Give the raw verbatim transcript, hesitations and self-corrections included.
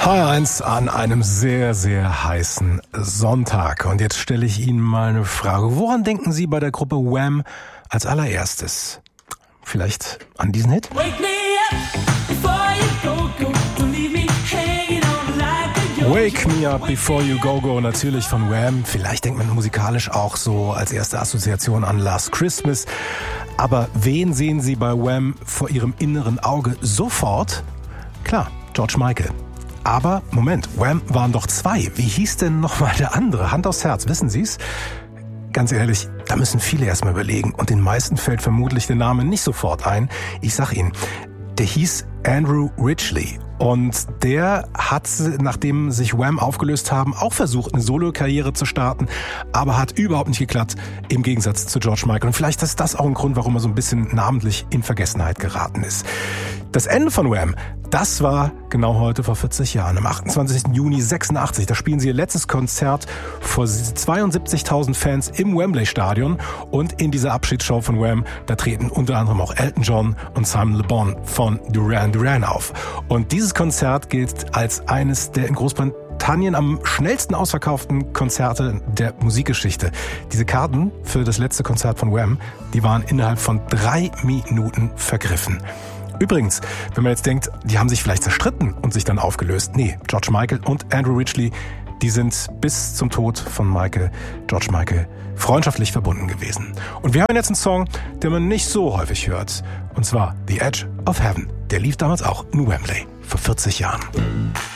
H eins an einem sehr, sehr heißen Sonntag. Und jetzt stelle ich Ihnen mal eine Frage. Woran denken Sie bei der Gruppe Wham als allererstes? Vielleicht an diesen Hit? Wake me up before you go, go. Don't leave me hanging on like a yo-yo. Wake Me Up Before You Go Go, natürlich von Wham. Vielleicht denkt man musikalisch auch so als erste Assoziation an Last Christmas. Aber wen sehen Sie bei Wham vor Ihrem inneren Auge sofort? Klar, George Michael. Aber, Moment, Wham waren doch zwei. Wie hieß denn nochmal der andere? Hand aufs Herz, wissen Sie's? Ganz ehrlich, da müssen viele erstmal überlegen. Und den meisten fällt vermutlich der Name nicht sofort ein. Ich sag Ihnen, der hieß Andrew Ridgeley. Und der hat, nachdem sich Wham aufgelöst haben, auch versucht, eine Solo-Karriere zu starten, aber hat überhaupt nicht geklappt, im Gegensatz zu George Michael. Und vielleicht ist das auch ein Grund, warum er so ein bisschen namentlich in Vergessenheit geraten ist. Das Ende von Wham, das war genau heute vor vierzig Jahren, am achtundzwanzigsten Juni sechsundachtzig. Da spielen sie ihr letztes Konzert vor zweiundsiebzigtausend Fans im Wembley-Stadion. Und in dieser Abschiedsshow von Wham, da treten unter anderem auch Elton John und Simon Le Bon von Duran Duran auf. Und dieses Konzert gilt als eines der in Großbritannien am schnellsten ausverkauften Konzerte der Musikgeschichte. Diese Karten für das letzte Konzert von Wham, die waren innerhalb von drei Minuten vergriffen. Übrigens, wenn man jetzt denkt, die haben sich vielleicht zerstritten und sich dann aufgelöst. Nee, George Michael und Andrew Ridgeley, die sind bis zum Tod von Michael, George Michael, freundschaftlich verbunden gewesen. Und wir haben jetzt einen Song, den man nicht so häufig hört. Und zwar The Edge of Heaven. Der lief damals auch in Wembley vor vierzig Jahren.